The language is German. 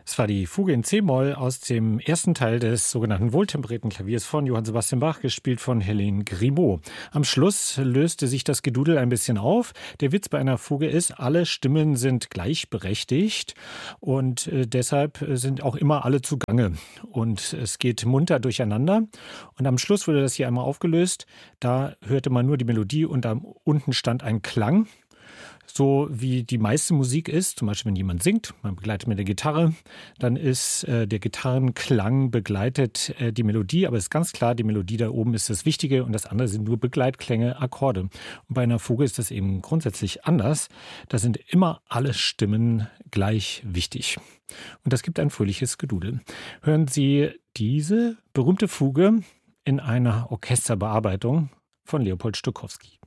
Es war die Fuge in C-Moll aus dem ersten Teil des sogenannten wohltemperierten Klaviers von Johann Sebastian Bach, gespielt von Helene Grimaud. Am Schluss löste sich das Gedudel ein bisschen auf. Der Witz bei einer Fuge ist, alle Stimmen sind gleichberechtigt und deshalb sind auch immer alle zugange. Und es geht munter durcheinander. Und am Schluss wurde das hier einmal aufgelöst. Da hörte man nur die Melodie und da unten stand ein Klang. So wie die meiste Musik ist, zum Beispiel wenn jemand singt, man begleitet mit der Gitarre, dann ist der Gitarrenklang begleitet die Melodie, aber es ist ganz klar, die Melodie da oben ist das Wichtige und das andere sind nur Begleitklänge, Akkorde. Und bei einer Fuge ist das eben grundsätzlich anders. Da sind immer alle Stimmen gleich wichtig. Und das gibt ein fröhliches Gedudel. Hören Sie diese berühmte Fuge in einer Orchesterbearbeitung von Leopold Stokowski.